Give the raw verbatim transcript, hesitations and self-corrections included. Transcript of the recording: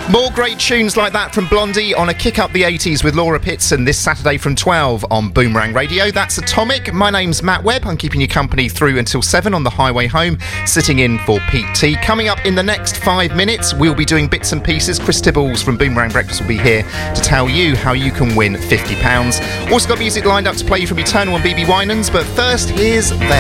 More great tunes like that from Blondie on a Kick Up the eighties with Laura Pitson this Saturday from twelve on Boomerang Radio. That's Atomic. My name's Matt Webb. I'm keeping you company through until seven on the highway home, sitting in for Pete T. Coming up in the next five minutes, we'll be doing bits and pieces. Chris Tibballs from Boomerang Breakfast will be here to tell you how you can win fifty pounds. Also got music lined up to play you from Eternal and B B Winans, but first, here's them.